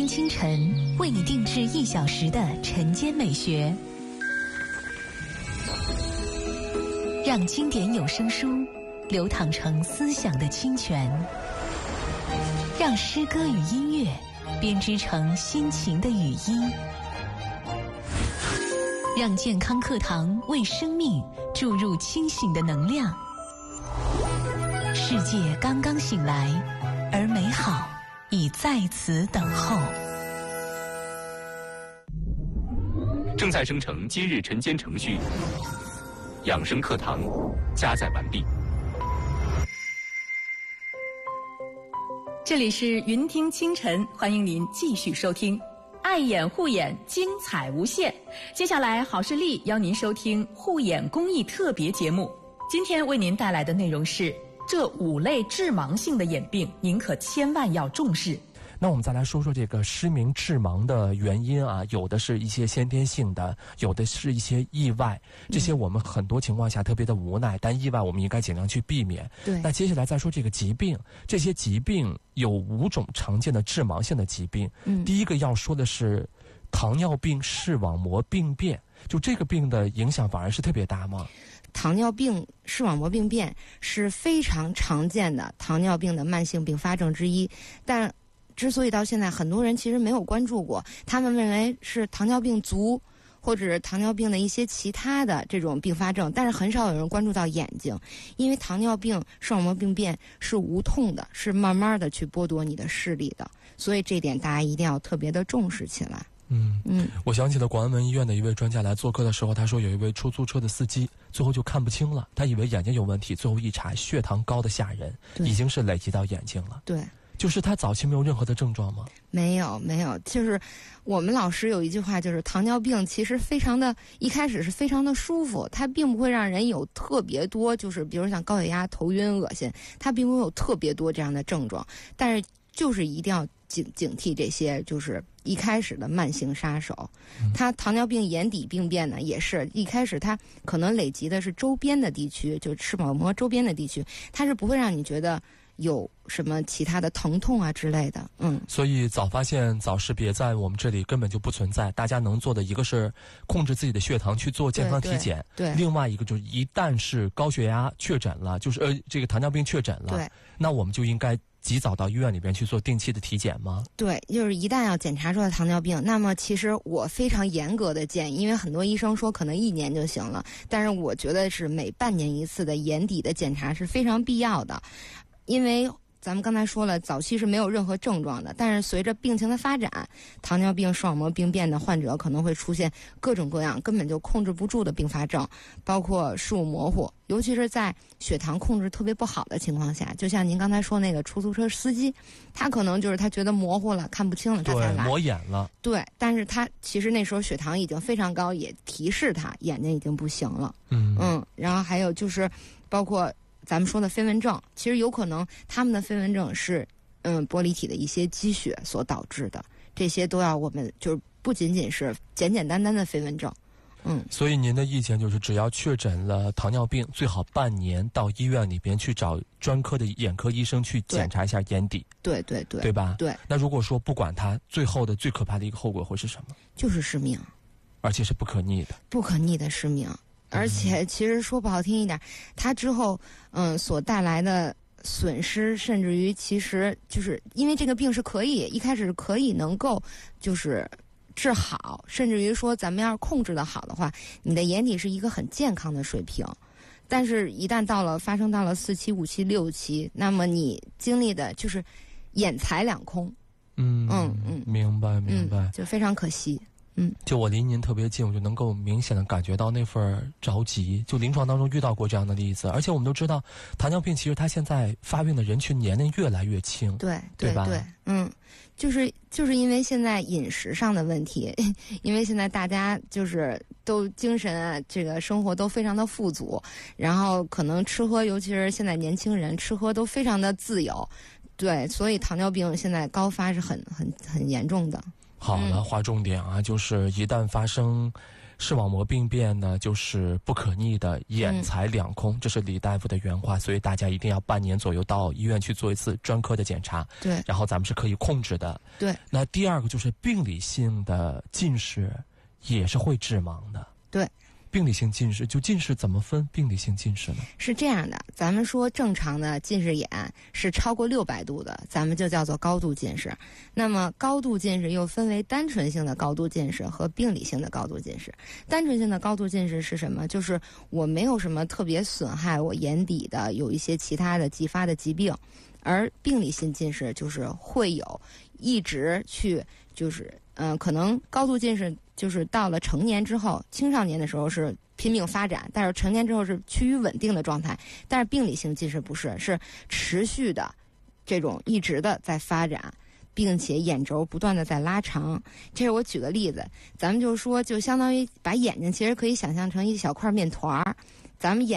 清晨为你定制1小时的晨间美学，让经典有声书流淌成思想的清泉，让诗歌与音乐编织成心情的雨衣，让健康课堂为生命注入清醒的能量。世界刚刚醒来，而美好已在此等候。 正在生成今日晨间程序，养生课堂加载完毕。 这里是云听清晨，欢迎您继续收听爱眼护眼，精彩无限。接下来好视力邀您收听护眼公益特别节目，今天为您带来的内容是这5类致盲性的眼病，您可千万要重视。 那我们再来说说这个失明致盲的原因啊，有的是一些先天性的，有的是一些意外，这些我们很多情况下特别的无奈，但意外我们应该尽量去避免。 对。 那接下来再说这个疾病，这些疾病有5种常见的致盲性的疾病。第一个要说的是糖尿病视网膜病变，就这个病的影响反而是特别大吗？ 糖尿病视网膜病变是非常常见的糖尿病的慢性并发症之一，但之所以到现在很多人其实没有关注过，他们认为是糖尿病足或者是糖尿病的一些其他的这种并发症，但是很少有人关注到眼睛，因为糖尿病视网膜病变是无痛的，是慢慢的去剥夺你的视力的，所以这点大家一定要特别的重视起来。 我想起了广安门医院的一位专家来做客的时候，他说有一位出租车的司机最后就看不清了，他以为眼睛有问题，最后一查血糖高的吓人，已经是累积到眼睛了。 对， 就是他早期没有任何的症状吗？ 没有，就是我们老师有一句话，就是糖尿病其实一开始是非常的舒服，它并不会让人有特别多，就是比如像高血压、头晕、恶心，它并不会有特别多这样的症状，但是就是一定要警惕这些就是一开始的慢性杀手。它糖尿病眼底病变呢，也是一开始它可能累积的是周边的地区，就视网膜周边的地区，它是不会让你觉得有什么其他的疼痛啊之类的。 所以早发现早识别在我们这里根本就不存在，大家能做的一个是控制自己的血糖去做健康体检， 对， 另外一个就是一旦是高血压确诊了，就是这个糖尿病确诊了， 对， 那我们就应该及早到医院里边去做定期的体检吗？ 对，就是一旦要检查出来糖尿病，那么其实我非常严格的建议，因为很多医生说可能1年就行了，但是我觉得是每半年一次的眼底的检查是非常必要的。因为咱们刚才说了，早期是没有任何症状的，但是随着病情的发展，糖尿病视网膜病变的患者可能会出现各种各样根本就控制不住的并发症，包括视物模糊，尤其是在血糖控制特别不好的情况下，就像您刚才说那个出租车司机，他可能就是他觉得模糊了，看不清了，他才来， 磨眼了。 对，但是他其实那时候血糖已经非常高，也提示他眼睛已经不行了。然后还有就是包括咱们说的飞蚊症，其实有可能他们的飞蚊症是玻璃体的一些积雪所导致的，这些都要我们就是不仅仅是简单的飞蚊症。 所以您的意见就是，只要确诊了糖尿病，最好半年到医院里边去找专科的眼科医生去检查一下眼底。 对吧？ 对。 那如果说不管它，最后的最可怕的一个后果会是什么？ 就是失明， 而且是不可逆的失明。而且其实说不好听一点，它之后所带来的损失，甚至于其实就是因为这个病是一开始是可以能够就是治好，甚至于说咱们要是控制的好的话，你的眼底是一个很健康的水平。但是一旦发生到了4期、5期、6期，那么你经历的就是眼财两空。 明白， 就非常可惜。 就我离您特别近，我就能够明显的感觉到那份着急。就临床当中遇到过这样的例子，而且我们都知道，糖尿病其实它现在发病的人群年龄越来越轻， 对吧？ 就是因为现在饮食上的问题，因为现在大家就是都精神啊，这个生活都非常的富足，然后可能吃喝，尤其是现在年轻人吃喝都非常的自由，对，所以糖尿病现在高发是很严重的。 好了，划重点啊，就是一旦发生视网膜病变呢，就是不可逆的眼财两空，这是李大夫的原话，所以大家一定要半年左右到医院去做一次专科的检查。 对， 然后咱们是可以控制的。 对。 那第二个就是病理性的近视，也是会致盲的。 对。 病理性近视，就近视怎么分病理性近视呢？ 是这样的，咱们说正常的近视眼是超过600度的，咱们就叫做高度近视。那么高度近视又分为单纯性的高度近视和病理性的高度近视。单纯性的高度近视是什么？就是我没有什么特别损害我眼底的有一些其他的继发的疾病，而病理性近视就是会有一直去可能高度近视就是到了成年之后，青少年的时候是拼命发展，但是成年之后是趋于稳定的状态。但是病理性近视不是，是持续的这种一直的在发展，并且眼轴不断的在拉长。这是我举个例子，咱们就说就相当于把眼睛其实可以想象成一小块面团儿，咱们眼